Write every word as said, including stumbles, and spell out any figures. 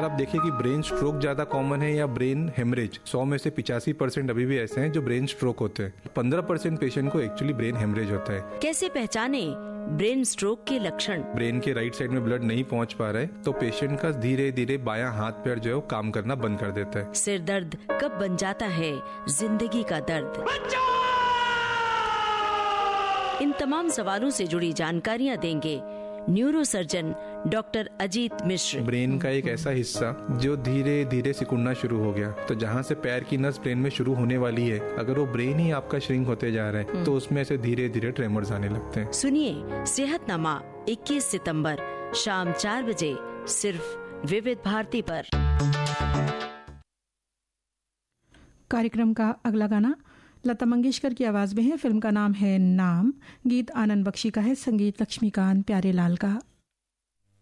अगर आप देखिए कि ब्रेन स्ट्रोक ज्यादा कॉमन है या ब्रेन हेमरेज, सौ में से पिचासी परसेंट अभी भी ऐसे हैं जो ब्रेन स्ट्रोक होते हैं। पंद्रह परसेंट पेशेंट को एक्चुअली ब्रेन हेमरेज होता है। कैसे पहचाने ब्रेन स्ट्रोक के लक्षण? ब्रेन के राइट साइड में ब्लड नहीं पहुंच पा रहा है तो पेशेंट का धीरे धीरे बायां हाथ पैर जो है काम करना बंद कर देता है। सिर दर्द कब बन जाता है जिंदगी का दर्द? इन तमाम सवालों से जुड़ी जानकारियाँ देंगे न्यूरो सर्जन डॉक्टर अजीत मिश्र। ब्रेन का एक ऐसा हिस्सा जो धीरे धीरे सिकुड़ना शुरू हो गया, तो जहाँ से पैर की नस ब्रेन में शुरू होने वाली है, अगर वो ब्रेन ही आपका श्रिंक होते जा रहा है तो उसमें से धीरे धीरे ट्रेमर्स आने लगते हैं। सुनिए सेहतनामा इक्कीस सितंबर शाम चार बजे सिर्फ विविध भारती पर। कार्यक्रम का अगला गाना लता मंगेशकर की आवाज में है। फिल्म का नाम है नाम। गीत आनंद बख्शी का है, संगीत लक्ष्मीकांत प्यारेलाल का।